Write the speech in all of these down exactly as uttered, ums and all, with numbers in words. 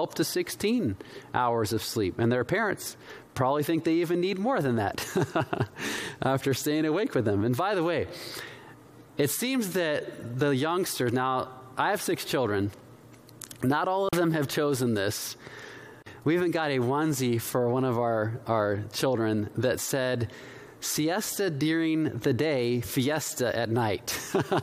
twelve to sixteen hours of sleep. And their parents probably think they even need more than that after staying awake with them. And by the way, it seems that the youngsters, now I have six children, not all of them have chosen this. We even got a onesie for one of our, our children that said, siesta during the day, fiesta at night.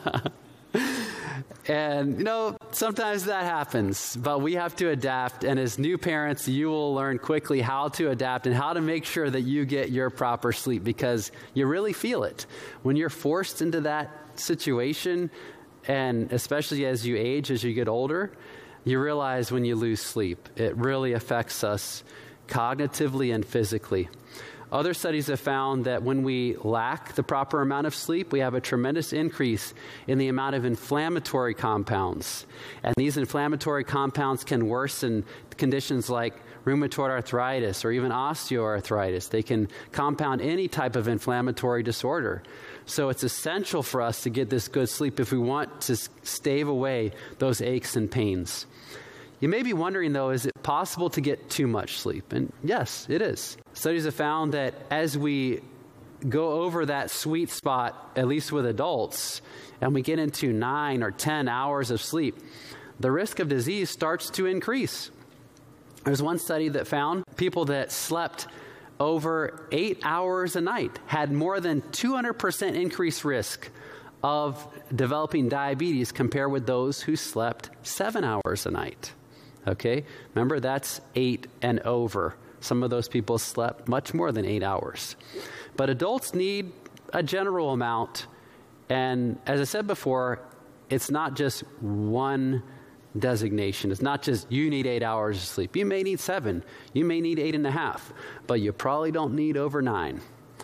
And, you know, sometimes that happens, but we have to adapt. And as new parents, you will learn quickly how to adapt and how to make sure that you get your proper sleep, because you really feel it. When you're forced into that situation, and especially as you age, as you get older, you realize when you lose sleep, it really affects us cognitively and physically. Other studies have found that when we lack the proper amount of sleep, we have a tremendous increase in the amount of inflammatory compounds. And these inflammatory compounds can worsen conditions like rheumatoid arthritis or even osteoarthritis. They can compound any type of inflammatory disorder. So it's essential for us to get this good sleep if we want to stave away those aches and pains. You may be wondering, though, is it possible to get too much sleep? And yes, it is. Studies have found that as we go over that sweet spot, at least with adults, and we get into nine or ten hours of sleep, the risk of disease starts to increase. There's one study that found people that slept over eight hours a night had more than two hundred percent increased risk of developing diabetes compared with those who slept seven hours a night. Okay? Remember, that's eight and over. Some of those people slept much more than eight hours. But adults need a general amount. And as I said before, it's not just one designation. It's not just you need eight hours of sleep. You may need seven. You may need eight and a half. But you probably don't need over nine.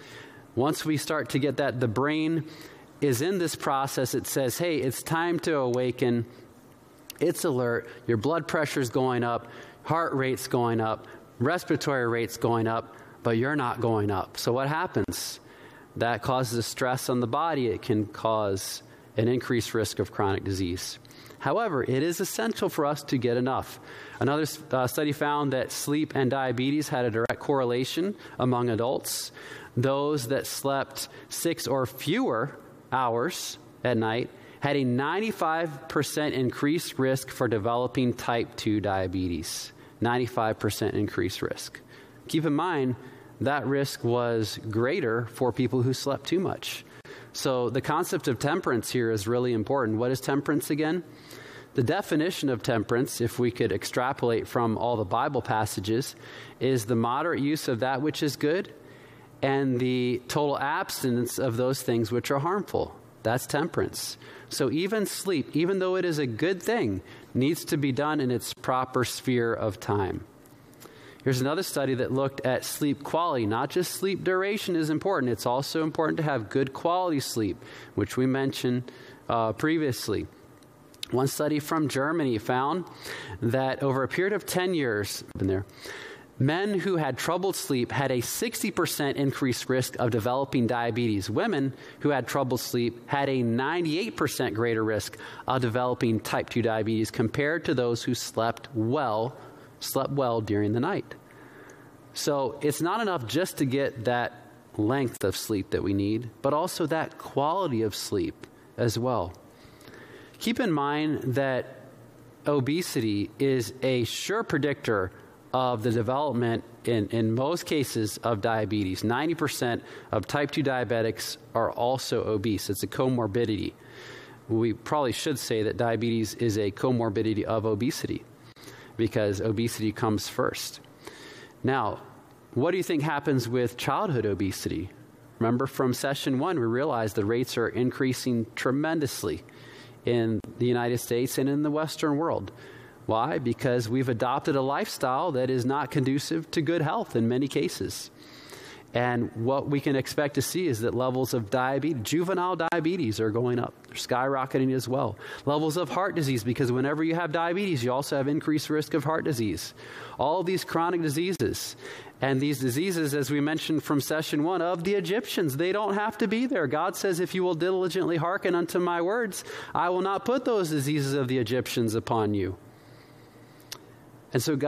Once we start to get that, the brain is in this process. It says, hey, it's time to awaken. It's alert. Your blood pressure's going up. Heart rate's going up. Respiratory rate's going up. But you're not going up. So what happens? That causes a stress on the body. It can cause an increased risk of chronic disease. However, it is essential for us to get enough. Another uh, study found that sleep and diabetes had a direct correlation among adults. Those that slept six or fewer hours at night had a ninety-five percent increased risk for developing type two diabetes. ninety-five percent increased risk. Keep in mind, that risk was greater for people who slept too much. So the concept of temperance here is really important. What is temperance again? The definition of temperance, if we could extrapolate from all the Bible passages, is the moderate use of that which is good and the total abstinence of those things which are harmful. That's temperance. So even sleep, even though it is a good thing, needs to be done in its proper sphere of time. Here's another study that looked at sleep quality. Not just sleep duration is important. It's also important to have good quality sleep, which we mentioned uh, previously. One study from Germany found that over a period of ten years, been there, men who had troubled sleep had a sixty percent increased risk of developing diabetes. Women who had troubled sleep had a ninety-eight percent greater risk of developing type two diabetes compared to those who slept well, slept well during the night. So it's not enough just to get that length of sleep that we need, but also that quality of sleep as well. Keep in mind that obesity is a sure predictor of the development, in, in most cases, of diabetes. ninety percent of type two diabetics are also obese. It's a comorbidity. We probably should say that diabetes is a comorbidity of obesity, because obesity comes first. Now, what do you think happens with childhood obesity? Remember from session one, we realized the rates are increasing tremendously in the United States and in the Western world. Why? Because we've adopted a lifestyle that is not conducive to good health in many cases. And what we can expect to see is that levels of diabetes, juvenile diabetes, are going up. They're skyrocketing as well. Levels of heart disease, because whenever you have diabetes, you also have increased risk of heart disease. All these chronic diseases. And these diseases, as we mentioned from session one, of the Egyptians, they don't have to be there. God says, if you will diligently hearken unto my words, I will not put those diseases of the Egyptians upon you. And so God